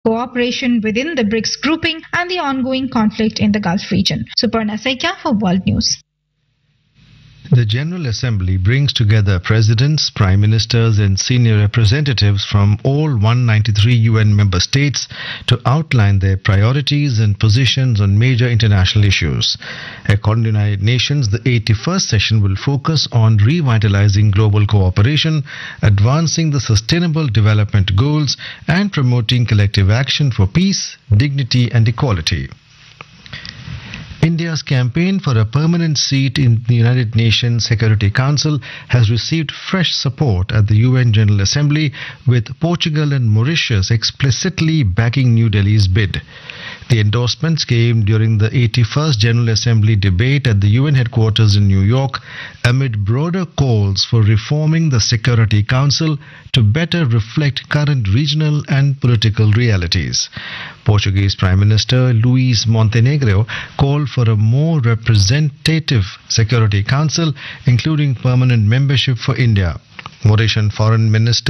cooperation within the BRICS grouping, and the ongoing conflict in the Gulf region. Suparna Saikia for World News. The General Assembly brings together presidents, prime ministers and senior representatives from all 193 UN member states to outline their priorities and positions on major international issues. According to the United Nations, the 81st session will focus on revitalizing global cooperation, advancing the Sustainable Development Goals and promoting collective action for peace, dignity and equality. India's campaign for a permanent seat in the United Nations Security Council has received fresh support at the UN General Assembly, with Portugal and Mauritius explicitly backing New Delhi's bid. The endorsements came during the 81st General Assembly debate at the UN headquarters in New York, amid broader calls for reforming the Security Council to better reflect current regional and political realities. Portuguese Prime Minister Luís Montenegro called for a more representative Security Council, including permanent membership for India. Mauritian Foreign Minister